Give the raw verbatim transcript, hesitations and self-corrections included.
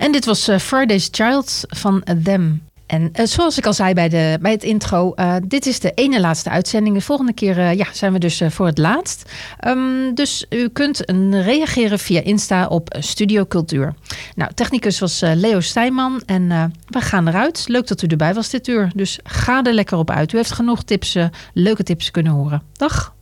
En dit was uh, Friday's Child van Them. En uh, zoals ik al zei bij, de, bij het intro, uh, dit is de ene laatste uitzending. De volgende keer uh, ja, zijn we dus uh, voor het laatst. Um, dus u kunt uh, reageren via Insta op Studio Cultuur. Nou, technicus was uh, Leo Stijnman en uh, we gaan eruit. Leuk dat u erbij was dit uur. Dus ga er lekker op uit. U heeft genoeg tips, uh, leuke tips kunnen horen. Dag!